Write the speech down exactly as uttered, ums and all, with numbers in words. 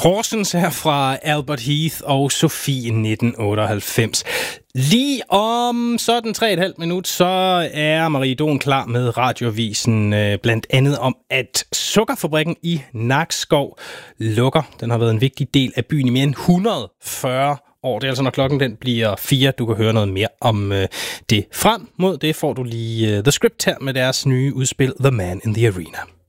Horsens her fra Albert Heath og Sofie nitten otteoghalvfems. Lige om sådan tre og et halvt minut, så er Marie Don klar med radioavisen, øh, blandt andet om, at sukkerfabrikken i Nakskov lukker. Den har været en vigtig del af byen i mere end et hundrede og fyrre år. Det er altså, når klokken den bliver fire. Du kan høre noget mere om øh, det. Frem mod det får du lige øh, The Script her med deres nye udspil The Man in the Arena.